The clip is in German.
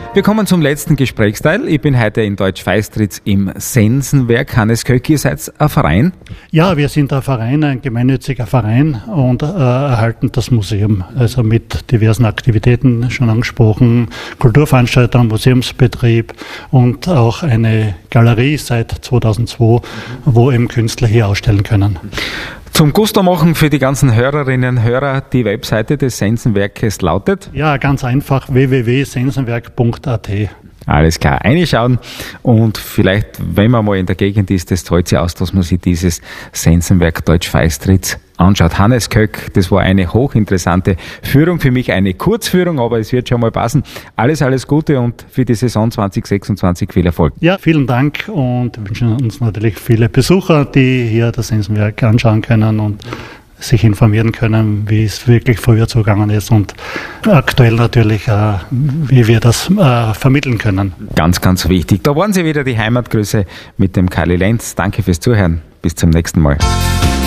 Wir kommen zum letzten Gesprächsteil. Ich bin heute in Deutsch-Feistritz im Sensenwerk. Hannes Köck, ihr seid ein Verein? Ja, wir sind ein Verein, ein gemeinnütziger Verein und erhalten das Museum. Also mit diversen Aktivitäten, schon angesprochen, Kulturveranstaltungen, Museumsbetrieb und auch eine Galerie seit 2002, wo eben Künstler hier ausstellen können. Zum Gusto machen für die ganzen Hörerinnen und Hörer, die Webseite des Sensenwerkes lautet? Ja, ganz einfach, www.sensenwerk.at. Alles klar, reinschauen und vielleicht, wenn man mal in der Gegend ist, das zahlt sich aus, dass man sich dieses Sensenwerk Deutsch-Feistritz anschaut. Hannes Köck, das war eine hochinteressante Führung, für mich eine Kurzführung, aber es wird schon mal passen. Alles Gute und für die Saison 2026 viel Erfolg. Ja, vielen Dank und wünschen uns natürlich viele Besucher, die hier das Sensenwerk anschauen können und sich informieren können, wie es wirklich früher zugegangen ist und aktuell natürlich, wie wir das vermitteln können. Ganz, ganz wichtig. Da waren Sie wieder, die Heimatgrüße mit dem Kali Lenz. Danke fürs Zuhören. Bis zum nächsten Mal.